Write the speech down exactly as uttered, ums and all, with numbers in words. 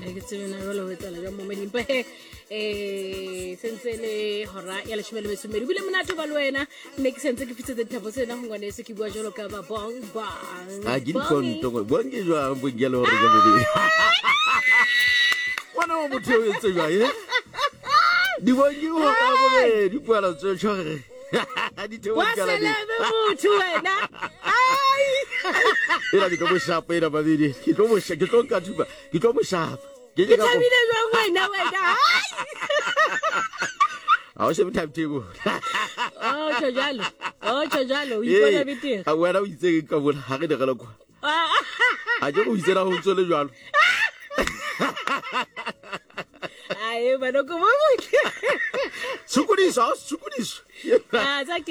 ke tsebe na jalo ho etsahala jwa momedi mpa he eh sentse le hora ya le shimele mesumedi bile monate ba le wena ne ke sentse ke fitsetse thabo sena go ngwane se ke bua jalo ka ba bong bang a ke dikonto go bong ke jwa bo ngelo hore ke bobe wana mo motho o etse jwa ye di bongi ho ka bobe di pala tso tshore di te wa kala di waselebe motho wena ai ela di go shapa ela ba di ke tlo mo shapa ke tlo ka thuba ke tlo mo shapa ke ke thabile jwa wena wena ai a o se mo timetable oh tjalo oh tjalo o ipona biteng a wena o itse ka bona ha re de gala kwa a je go itse ra ho tsole jwalo ai bana go mo mo sukudisa sukudisa ah